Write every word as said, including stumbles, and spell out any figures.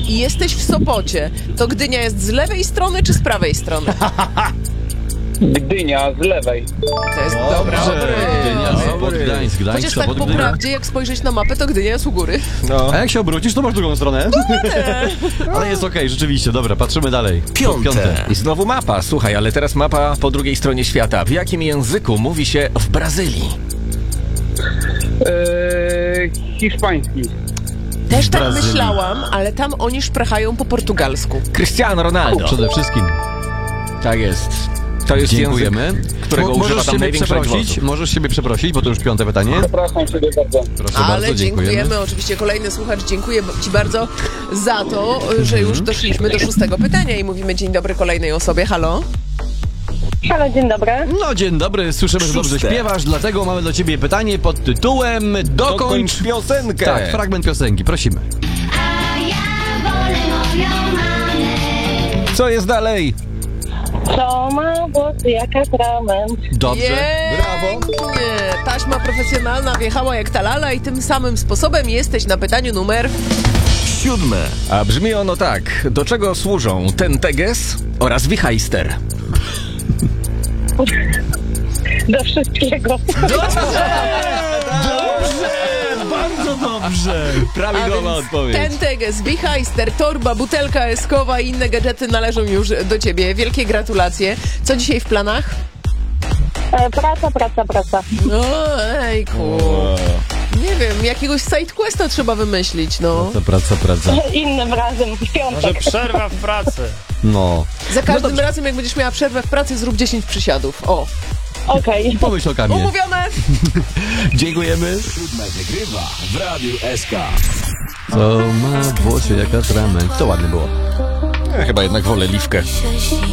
i jesteś w Sopocie, to Gdynia jest z lewej strony czy z prawej strony? Gdynia z lewej. To jest Dobrze. dobra. Gdynia, Sopot, Gdańsk, Gdańsk, Chociaż tak Sopot, po Gdynia. prawdzie, jak spojrzeć na mapę, to Gdynia jest u góry. No. A jak się obrócisz, to masz drugą stronę. Ale jest okej, rzeczywiście, dobra, patrzymy dalej. Piąte. I znowu mapa. Słuchaj, ale teraz mapa po drugiej stronie świata. W jakim języku mówi się w Brazylii? Eee, hiszpański. Też tak Brazylii. myślałam, ale tam oni szprachają po portugalsku. Cristiano Ronaldo. Przede wszystkim. Tak jest. To jest Dziękujemy. język, którego Mo- używa możesz tam siebie największość przeprosić, głosów. możesz siebie przeprosić, bo to już piąte pytanie. Przepraszam ciebie bardzo. Proszę Ale bardzo, dziękujemy. dziękujemy. Oczywiście kolejny słuchacz, dziękuję ci bardzo za to, że już doszliśmy do szóstego pytania i mówimy dzień dobry kolejnej osobie. Halo? Halo, dzień dobry. No dzień dobry, słyszymy, że dobrze Szóste. śpiewasz, dlatego mamy dla ciebie pytanie pod tytułem Dokończ... Dokończ piosenkę. Tak, fragment piosenki, prosimy. Co jest dalej? Co ma włosy jak atrament? Dobrze. brawo. Pięknie. Taśma profesjonalna wjechała jak ta lala i tym samym sposobem jesteś na pytaniu numer... Siódme. A brzmi ono tak. Do czego służą ten teges oraz wichajster? Do wszystkiego. Bardzo dobrze. Prawidłowa A więc odpowiedź. ten teges, wichajster, torba, butelka eskowa i inne gadżety należą już do ciebie. Wielkie gratulacje. Co dzisiaj w planach? E, praca, praca, praca. No, ejku. Nie wiem, jakiegoś sidequesta trzeba wymyślić, no. To praca, praca. Innym razem, w piątek. Może przerwa w pracy. No. Za każdym razem, jak będziesz miała przerwę w pracy, zrób dziesięć przysiadów. O, Okej. Pomyśl o kamie. umówione! Dziękujemy. Siódme wygrywa w Radiu S K. Co ma włosy jak atrament. To ładne było. Ja chyba jednak wolę liwkę. She